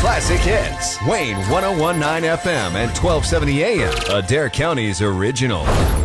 classic hits. Wayne 1019 FM and 1270 AM, Adair County's original.